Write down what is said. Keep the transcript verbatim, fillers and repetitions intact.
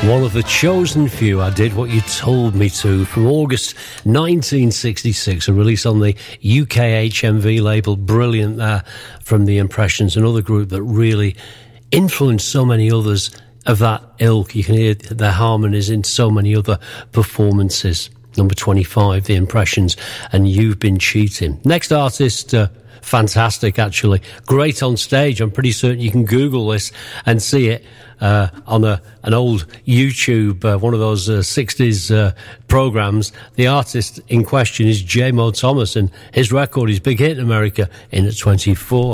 One of the chosen few, I Did What You Told Me To, from August nineteen sixty-six, a release on the U K H M V label. Brilliant there from The Impressions, another group that really influenced so many others of that ilk. You can hear their harmonies in so many other performances. Number twenty-five, The Impressions, and You've Been Cheating. Next artist, uh, fantastic actually, great on stage. I'm pretty certain you can Google this and see it uh, on a, an old YouTube, uh, one of those uh, sixties uh, programs. The artist in question is J Mo Thomas, and his record is big hit in America in at twenty-four.